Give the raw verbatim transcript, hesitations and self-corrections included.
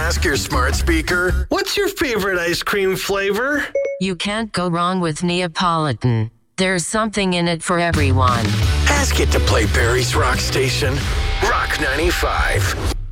ask your smart speaker, what's your favorite ice cream flavor? You can't go wrong with Neapolitan. There's something in it for everyone. Ask it to play Barry's Rock Station. Rock ninety-five.